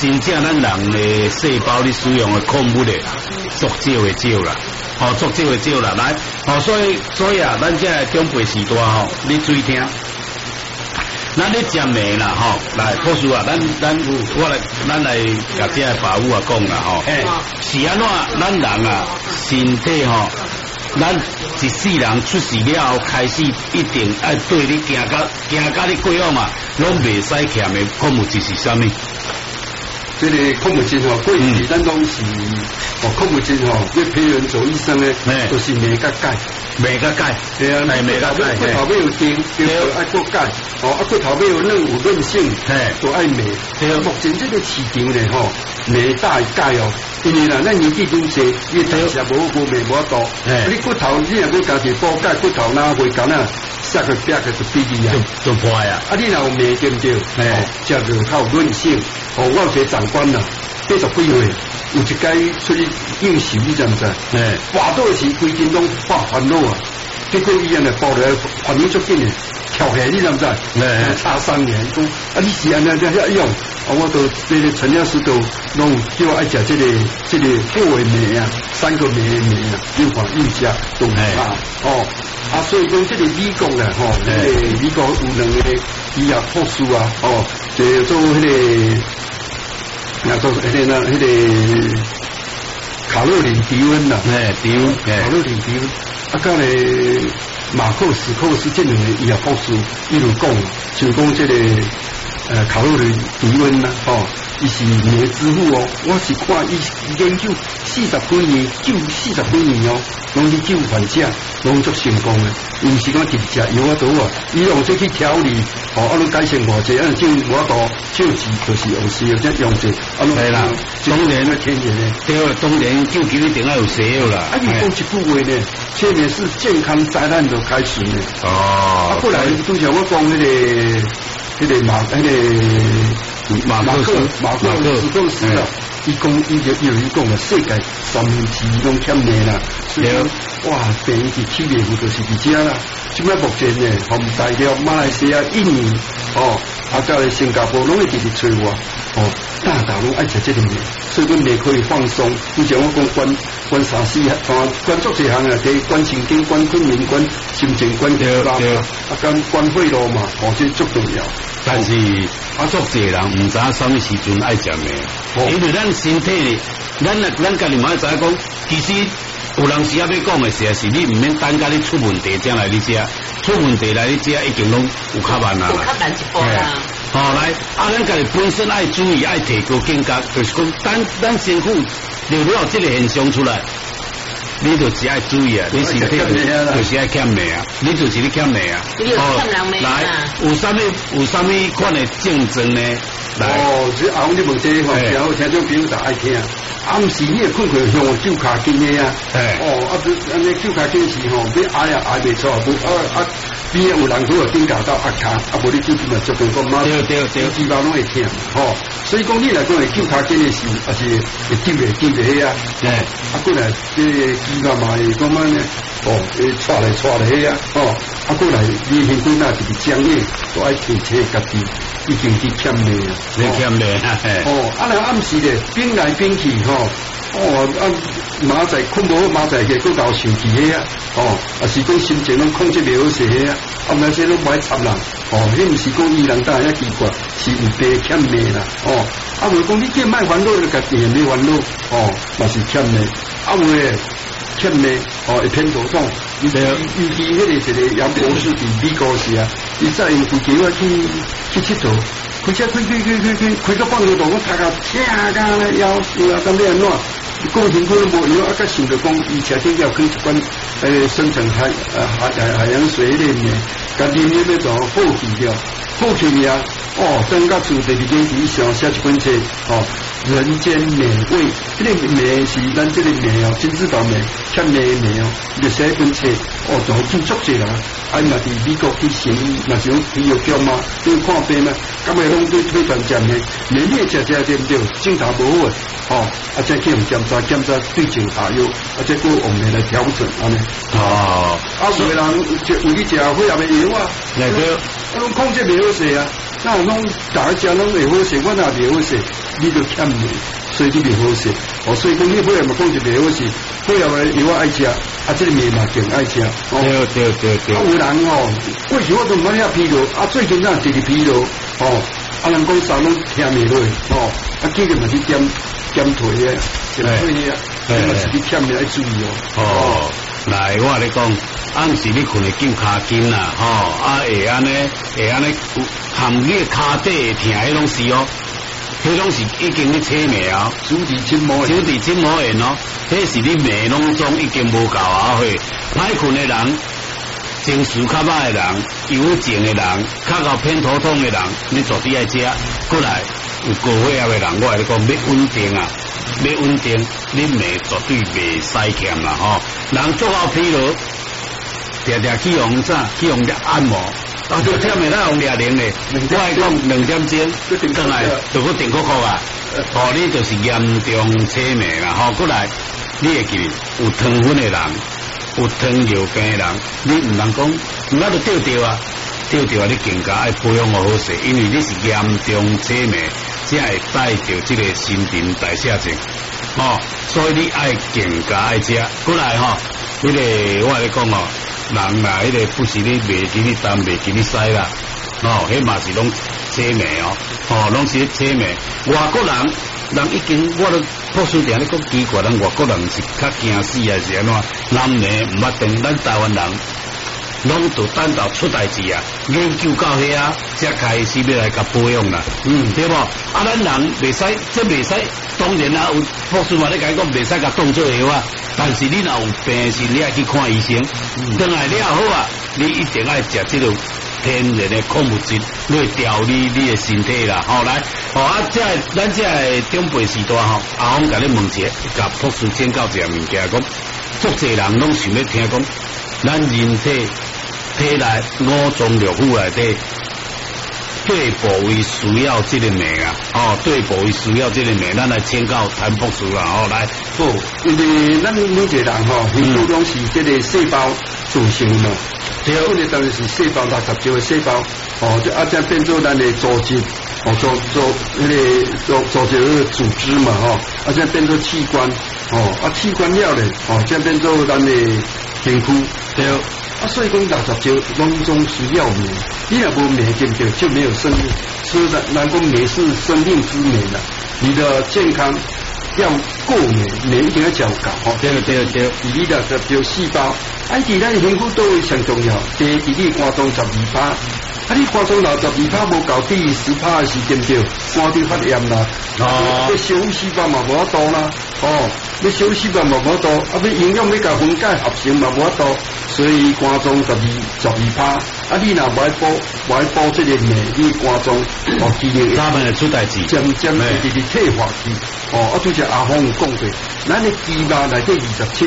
真正咱人的细胞你使用的矿物的足少啦，足少啦，来，所以啊，咱这长辈时代你注意听，咱咧食糜啦，来，博士啊，咱来甲这爸母啊讲啦，是安怎咱人啊身体咱一世人出世了后开始一定爱对你行到你过往啊，拢袂使欠的矿物质是啥物？ 这个矿物质过去咱拢是矿物质要培养做医生咧，都是镁甲钙，对啊，镁甲钙，骨头要有钉，就爱骨钙，骨头要有韧性，都爱镁。目前这个市场咧镁大于钙因为啦，咱年纪愈济，越代谢无镁无多，你骨头你若要加一补钙，骨头哪会干啊？下个壁个就比你啊， 就破啊！ 你若有镁对不对？食着较有韧性。我有一个长官啦，80几岁，有一届出去应酬，你知唔知？滑倒时规身拢发烦恼啊！结果医院来报来，反应足紧的，跳起来你知唔知？差3年，讲你是安尼一用，我都这个陈老师都拢叫我爱食这个6个镁啊，3个镁啊，又看又食都唔差所以讲这个美国啦，美国有2个医药博士啊，就做迄个。那做迄个卡洛琳低温啦，卡洛琳低温，到咧马克斯这2个医药博士一路讲，就讲这个卡洛琳低温啦，伊是镁之父我是看伊研究40几年，救40几年拢去救患者，拢足成功的。伊毋是讲直接药啊多伊用这去调理，拢改善偌济，种我多救治就是用石这用者， 对啦，当然的天然的， 对，当然救急一定要有石油啦。 你讲一句话呢，前面是健康灾难的开始呢。过来拄像我讲迄个马克思啦，伊讲了世界2/3拢欠镁啦，所以哇，病是起源就是伫遮啦。即摆目前呢，洪大陆、马来西亚、印尼到新加坡拢会直直催我大拢爱食这个镁，所以讲镁可以放松。以前我讲管3、4项，管足一项啊，第管神经、管昆明、管心情、管血管、管肺路嘛，这足重要。 但是足济人唔知影什么时阵爱食镁，因为咱身体，咱家己嘛知影讲，其实有人时啊要讲的是你唔免等甲你出问题才来你食，出问题来你食已经拢有较慢啦。 有较慢一步啦。 来，咱家己本身爱注意，爱提高警觉，就是讲，咱身躯留了这个现象出来。你就是爱注意啊！你身体就是爱欠镁啊！你就是你欠镁啊！来，有啥物款的症状呢？来， 这后你问这个然后听众朋友就爱听。暗时你也困向旧卡筋的啊！安尼旧卡筋是要挨也挨袂出，边有人都有顶搞到卡，无你就嘛就讲讲妈，对，肌肉拢会疼所以讲你来讲会旧卡筋的时，也是会丢起啊！过来这肌肉嘛会讲嘛呢？会踹来啊！过来你身躯那就是僵硬，都爱提醒家己，已经是欠镁啊！ 你欠镁然后暗时咧变来变去马仔困无马仔个佫搞生气个啊是讲心情拢控制袂好势个那些拢唔爱插人迄毋是讲伊人当然奇怪，是有病欠镁啦无讲你叫卖烦恼，就家己没烦恼嘛是欠镁有欠镁会偏头痛，尤其迄个一个杨博士伫美国时啊，伊在飞机我去佚佗。开车开到半路途，我头壳疼甲咧腰死啊！咁你安怎？讲辛苦都无用，甲想着讲，伊车顶要放一罐深层海洋水咧面，家己你要做好去了，好去了等到厝第2天以上写一本册人间美味，这个镁是咱这个镁金字岛镁，欠镁就写一本册就好足济啦。嘛伫美国去行医，嘛是讲医药局嘛，去看病嘛，咁咪拢去推荐镁，镁你食对不对？镜头无好再去用检查对症下药，再过我们来调整安尼。有个人有去食血压的药啊，拢控制袂好势啊，那拢大家食拢袂好势，我也袂好势。 你就欠镁，所以你袂好食。哦，所以讲你配合嘛讲就袂好食，配合的药爱食，这个镁嘛更爱食。 对。 有人过去我都唔捌遐疲劳，最近那直直疲劳，人讲啥拢听袂落，结果嘛是减退的，减退的，这嘛是你欠镁爱注意来，我跟你讲，暗时你困会紧骹筋啦，会安尼含你的骹底会疼，迄拢是迄拢是已经去切镁啊， 手指筋膜炎迄是你镁拢总已经无够啊，歹困的人。情绪较歹的人、忧症的人、较到偏头痛的人，你绝对爱食。过来有高血压的人，我跟你讲要稳定啊，要稳定，你镁绝对袂使欠啦人做到疲劳，常去用去用按摩，就忝的咱用抓铃的，我来讲2点钟，转来就搁定coco啊，你就是严重切镁啦过来你会记有糖分的人。有糖尿病的人，你唔能讲，那就掉啊，你更加爱保养好势，因为你是严重切镁，才会带着这个新陈代谢症，所以你爱更加爱食。过来那个我来讲人啦，那个不是你袂记你担，袂记你使啦，迄嘛是拢切镁拢是切镁。外国人已经我都朴书定咧讲奇怪，咱外国人是较惊死还是安怎？南美唔捌定，咱台湾人拢就等到出代志啊，研究到遐才开始要来甲保养啦，对无？咱人袂使，这袂使，当然啦，有朴书嘛咧讲袂使甲当做药啊，但是你若有病是你爱去看医生，等来了好啊，你一定爱食这种。天然的矿物质来调理你的身体啦，来，咱这中辈时代阿峰甲你问一下，甲朴书简教一个物件，讲，足侪人拢想要听讲，咱人体内5脏六腑内底，对部位需要这个镁对部位需要这个镁，咱来请教谭朴书啦，来， 因为咱每一个人全部拢是这个细胞组成嘛。第二个当然是细胞60兆的细胞，这变做咱的组织，组织个组织嘛，这变做器官，器官了咧，这变做咱的皮肤，对，所以讲60兆拢总需要镁，你若无镁就没有生命，所以咱讲镁是生命之镁啦，你的健康。要够镁一定要较高， 对， 你的就细胞，伫咱皮肤都会上重要，第你肝脏12%，你肝脏老12%无够，第10%的时间就肝就发炎啦，要修细胞嘛无法度啦，要修细胞嘛无法度，要营养要甲分解合成嘛无法度，所以肝脏12%，你若无爱补这个镁，你肝脏肌肉他们会出代志， 渐渐直退化去。就像阿峰讲过，咱的肌肉内底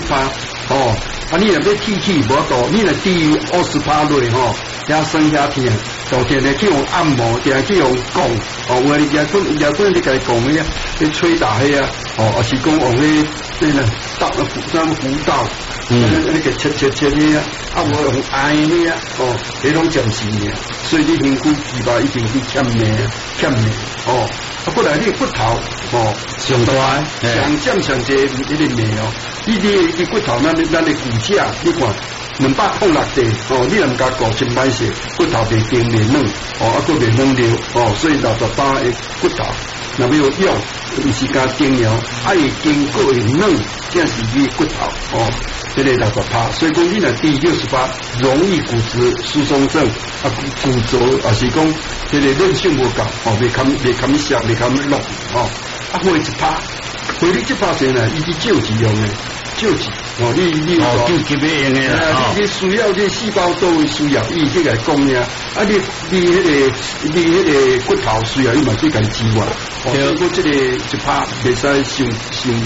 27%，你若要气无度，你若低于20%内遐酸遐痛，就定定去用按摩，定去用讲，有诶也可能你甲伊讲咩啊，去吹打迄啊，还是讲用迄辅导，那个切迄啊，无用挨迄啊，迄种暂时尔，所以你身躯肌肉一定去欠镁，过来你骨头上大上占上济迄个镁你的骨头咱的骨架，你看206地你若唔甲顾真歹势，骨头袂硬袂软佫袂软了所以68的骨头若要用，毋是加硬了，会经过会软，这是你骨头这个60%，所以讲你若低68，容易骨质疏松症骨折，还是讲这个韧性无够袂堪削，袂堪落回1%，回你1%钱呢，伊是救急用的，救急你救急的用的你需要这细胞都会需要，伊这个讲呀，你迄个骨头需要，伊嘛去甲你支援，所以讲这个1%袂使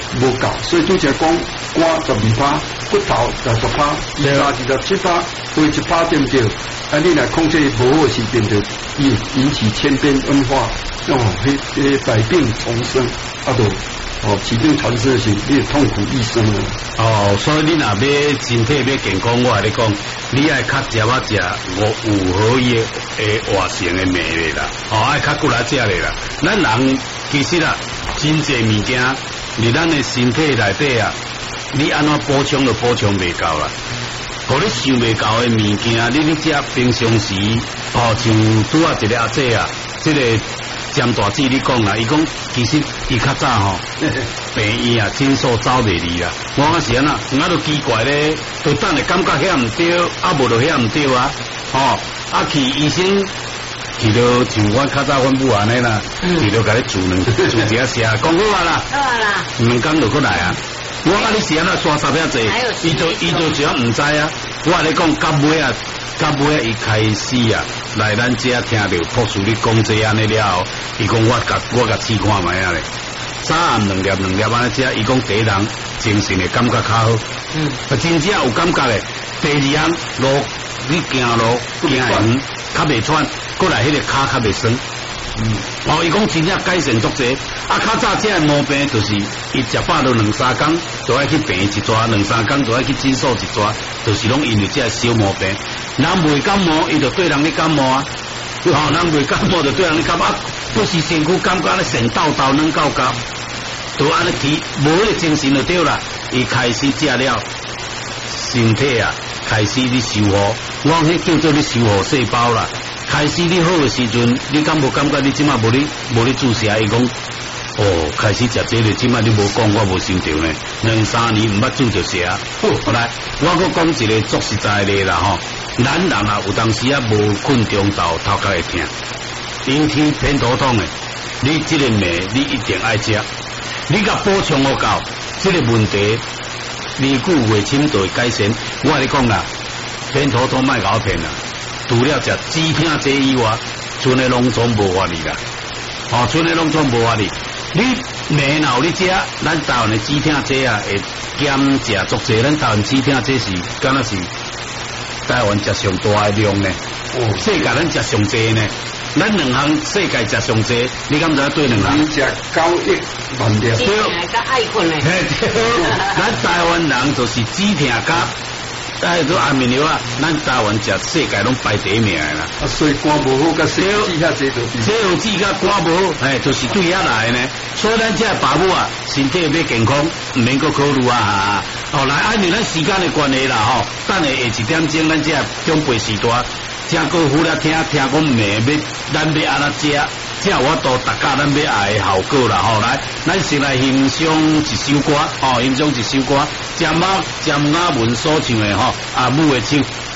无够，所以拄则讲肝12%，骨头10%，胰脏27%，所以1%对不对？啊，你来控制无好时阵就引起千变万化，百病丛生，疾病传染性，你痛苦一生了。 所以你若要身体要健康，我跟你讲，你爱较食有好嘢活性的味咧啦，爱较骨来食咧啦。咱人其实啊，真侪物件，伫咱的身体内底啊，你安怎补充都补充袂够啦。互你想袂到的物件，你食平常时，像拄啊一个阿姐啊，这个占大姐你讲啦，伊讲其实伊较早病院啊诊所走袂离啦。我讲是安那，我都奇怪咧，都等下感觉遐毋对，无就遐毋对啊。去医生，去到像我较早阮母安尼啦，去到甲你煮一下食，讲好啊啦，2工就过来啊。我讲你是安那刷啥物济，伊就只要毋知啊。我跟你讲，到尾啊，伊开始啊，来咱遮听到博士你讲这安尼了后，伊讲我甲试看卖啊咧。早暗2粒安尼食，伊讲第一人精神的感觉较好，真正有感觉的。第二人路你行远较袂喘，过来迄个骹较袂酸。伊讲真正改善足济。较早这个毛病就是伊食饱都2-3工，就爱去病一抓，2-3工就爱去诊所一抓，就是拢因为这个小毛病。人袂感冒，伊就对人咧感冒啊。人袂感冒就对人咧感冒，就是身躯感觉咧神抖抖软到到，就安尼提无咧精神就对啦。伊开始食了，身体啊开始咧修复，我迄叫做咧修复细胞啦。开始你好的时阵，你敢无感觉你即马无咧注射？伊讲开始食这个，即马你无讲，我无想到呢。2-3年毋捌注就射。好来，我搁讲一个足实在的啦吼。咱人啊，有当时啊无困中昼，头壳会痛，引起偏头痛的。你这个药你一定爱食，你甲补充好够，这个问题年久月深就会改善。我跟你讲啦，偏头痛莫甲我骗啦。除了食止痛剂以外，剩的拢总无法力啦。剩的拢总无法力。你药脑你食，咱台湾的止痛剂啊，会减食足济。咱台湾止痛剂是敢若是台湾食上大的量呢。世界咱食上济呢。咱2项世界食上济，你敢知影对2项？ 食9亿万粒。 对，甲爱困嘞。 咱台湾人就是止痛甲。做安眠药啊，咱台湾食世界拢排第1名啦。 所以肝无好，甲血脂遐济就比。 血脂甲肝无好，就是对遐来呢。所以咱这爸母啊，身体要健康，唔免搁考虑啊。来，按照咱时间的关系啦，等下1点钟，咱这中辈时段，正高好了听讲袂咱要安怎食，这我都大家咱要爱的效果啦。来，咱先来欣赏一首歌，欣赏一首歌。占雅文所唱的阿母的手。